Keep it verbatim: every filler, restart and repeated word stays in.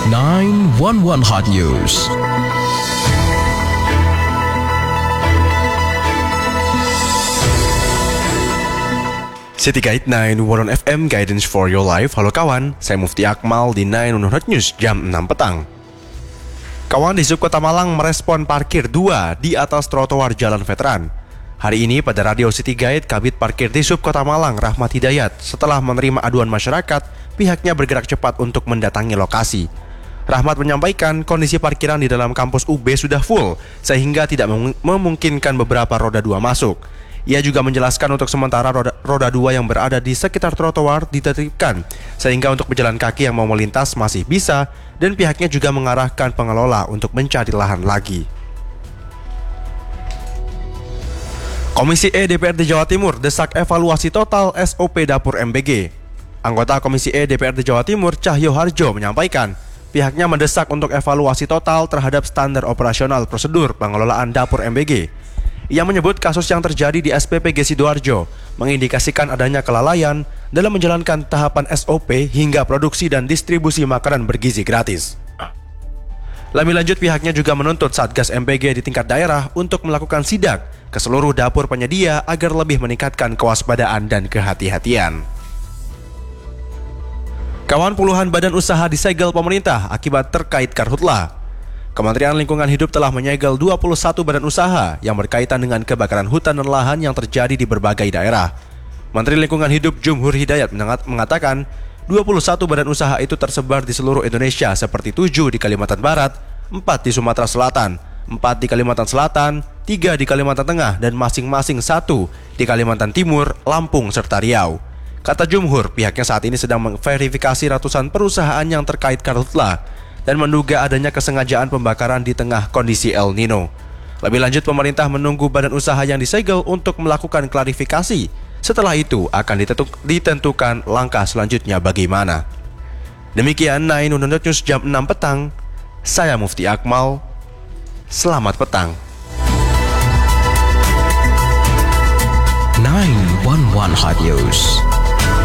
nine one one Hot News. City Guide nine one one F M Guidance for Your Life. Halo kawan, saya Mufti Akmal di nine one one Hot News jam enam petang. Kawan di Subkota Malang merespon parkir dua di atas trotoar Jalan Veteran. Hari ini pada Radio City Guide, Kabid Parkir di Subkota Malang Rahmat Hidayat setelah menerima aduan masyarakat, pihaknya bergerak cepat untuk mendatangi lokasi. Rahmat menyampaikan kondisi parkiran di dalam kampus U B sudah full sehingga tidak memungkinkan beberapa roda dua masuk. Ia juga menjelaskan untuk sementara roda, roda dua yang berada di sekitar trotoar ditertibkan, sehingga untuk pejalan kaki yang mau melintas masih bisa, dan pihaknya juga mengarahkan pengelola untuk mencari lahan lagi. Komisi E D P R D Jawa Timur desak evaluasi total S O P dapur M B G. Anggota Komisi E D P R D Jawa Timur Cahyo Harjo menyampaikan, pihaknya mendesak untuk evaluasi total terhadap standar operasional prosedur pengelolaan dapur M B G. Ia menyebut kasus yang terjadi di S P P G Sidoarjo mengindikasikan adanya kelalaian dalam menjalankan tahapan S O P hingga produksi dan distribusi makanan bergizi gratis. Lebih lanjut, pihaknya juga menuntut Satgas M B G di tingkat daerah untuk melakukan sidak ke seluruh dapur penyedia agar lebih meningkatkan kewaspadaan dan kehati-hatian. Kawan, puluhan badan usaha disegel pemerintah akibat terkait karhutla. Kementerian Lingkungan Hidup telah menyegel dua puluh satu badan usaha yang berkaitan dengan kebakaran hutan dan lahan yang terjadi di berbagai daerah. Menteri Lingkungan Hidup Jumhur Hidayat mengatakan dua puluh satu badan usaha itu tersebar di seluruh Indonesia seperti tujuh di Kalimantan Barat, empat di Sumatera Selatan, empat di Kalimantan Selatan, tiga di Kalimantan Tengah, dan masing-masing satu di Kalimantan Timur, Lampung, serta Riau. Kata Jumhur, pihaknya saat ini sedang memverifikasi ratusan perusahaan yang terkait karhutla dan menduga adanya kesengajaan pembakaran di tengah kondisi El Nino. Lebih lanjut, pemerintah menunggu badan usaha yang disegel untuk melakukan klarifikasi. Setelah itu akan ditentukan langkah selanjutnya bagaimana. Demikian nine one one News jam enam petang. Saya Mufti Akmal. Selamat petang. nine one one Hot News.